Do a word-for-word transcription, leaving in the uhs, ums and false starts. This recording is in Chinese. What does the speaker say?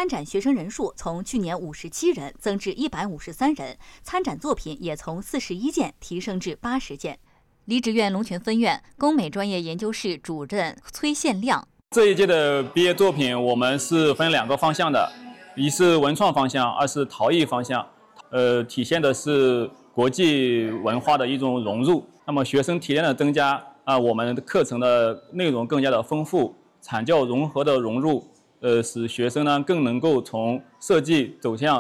参展学生人数从去年五十七人增至一百五十三人，参展作品也从四十一件提升至八十件。离职院龙泉分院工美专业研究室主任崔宪亮： 这一届的毕业作品，我们是分两个方向的，一是文创方向，二是陶艺方向。呃，体现的是国际文化的一种融入。那么学生体验的增加啊，我们的课程的内容更加的丰富，产教融合的融入，呃，使学生呢更能够从设计走向